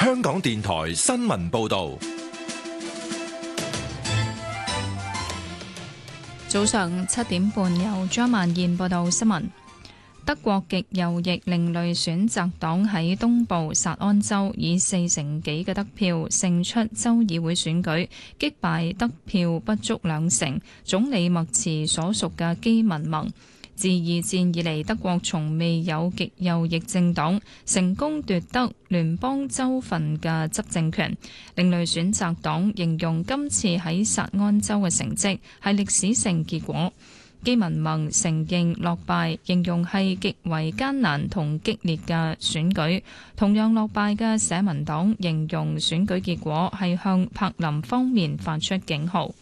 香港電台新聞報道。 早上7點半，由張曼燕報道新聞。德國極右翼另類選擇黨喺東部薩安州以40%幾嘅得票勝出州議會選舉，擊敗得票不足2成、總理默茨所屬嘅基民盟。自二戰以嚟，德國從未有極右翼政黨成功奪得聯邦州份嘅執政權。另類選擇黨形容今次喺薩安州嘅成績係歷史性結果。基民盟承認落敗，形容係極為艱難同激烈嘅選舉。同樣落敗嘅社民黨形容選舉結果係向柏林方面發出警號。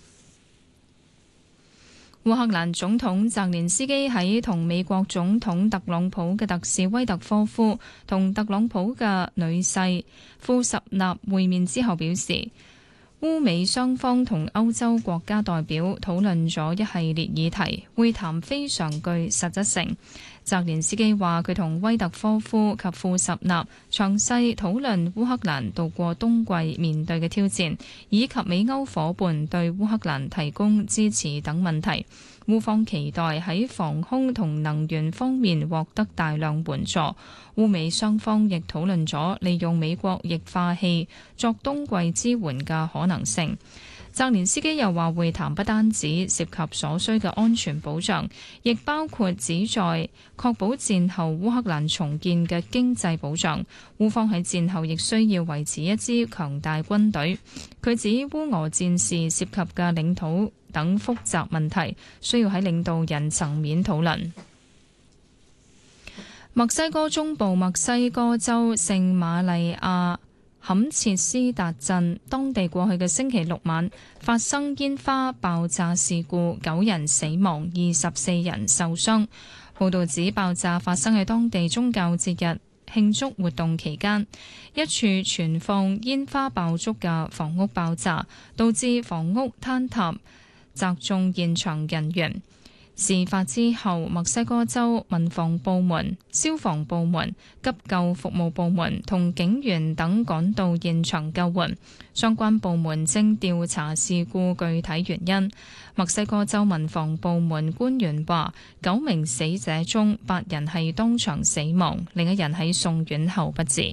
烏克蘭總統澤連斯基喺同美國總統特朗普嘅特使威特科夫同特朗普嘅女婿庫什納會面之後表示，烏美雙方同歐洲國家代表討論咗一系列議題，會談非常具實質性。澤連斯基話佢同威特科夫及庫什納詳細討論烏克蘭度過冬季面對嘅挑戰，以及美歐夥伴對烏克蘭提供支持等問題。烏方期待喺防空同能源方面獲得大量援助。烏美雙方亦討論咗利用美國液化氣作冬季支援嘅可能性。澤連斯基又話會談不單止涉及所需嘅安全保障，亦包括旨在確保戰後烏克蘭重建嘅經濟保障。烏方喺戰後亦需要維持一支強大軍隊。佢指烏俄戰事涉及嘅領土等複雜問題，需要喺領導人層面討論。墨西哥中部墨西哥州聖瑪利亞坎切斯達鎮，當地過去嘅星期六晚發生煙花爆炸事故，9人死亡，24人受傷。報道指爆炸發生喺當地宗教節日慶祝活動期間，一處存放煙花爆竹嘅房屋爆炸，導致房屋坍塌，砸中現場人員。事發之後，墨西哥州民防部門、消防部門、急救服務部門同警員等趕到現場救援。相關部門正調查事故具體原因。墨西哥州民防部門官員話，9名死者中8人係當場死亡，另一人喺送院後不治。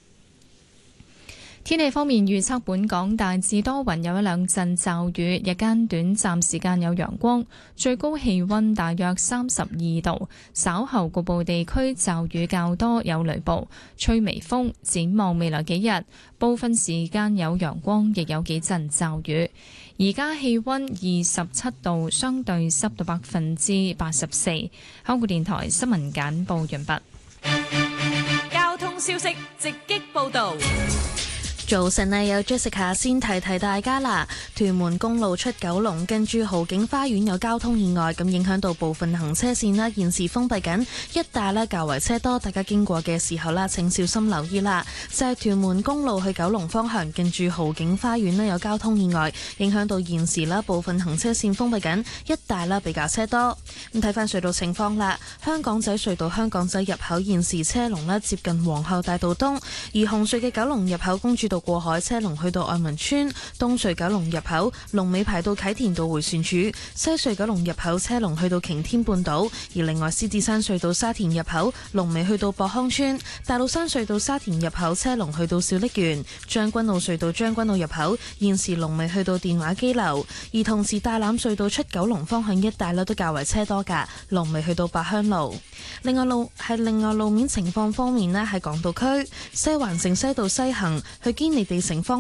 天氣方面預測，本港大致多雲，有一兩陣驟雨，日間短暫時間有陽光，最高氣溫大約32度。稍後局部地區驟雨較多，有雷暴，吹微風。展望未來幾日，部分時間有陽光，亦有幾陣驟雨。而家氣溫27度，相對濕度84%。香港電台新聞簡報完畢。 交通消息直擊報道。 早晨啊，有 Jessica 先提大家啦。屯門公路出九龍，近住豪景花園有交通意外，咁影響到部分行車線啦，現時封閉緊，一帶咧較為車多，大家經過嘅時候啦，請小心留意啦。就係屯門公路去九龍方向，近住豪景花園咧有交通意外，影響到現時啦部分行車線封閉緊，一帶啦比較車多。咁睇翻隧道情況啦，香港仔隧道香港仔入口現時車龍咧接近皇后大道東，而紅隧嘅九龍入口公主道過海車龍去到愛民村，東隧九龍入口龍尾排到啟田道迴旋處，西隧九龍入口車龍去到擎天半島，而另外獅子山隧道沙田入口龍尾去到博康村，大老山隧道沙田入口車龍去到小瀝源，將軍澳隧道將軍澳入口現時龍尾去到電話機樓，而同時大欖隧道出九龍方向一帶都較為車多㗎，龍尾去到八鄉路。另外路面情況方面咧，喺港島區西環城西道西行去堅尼地城方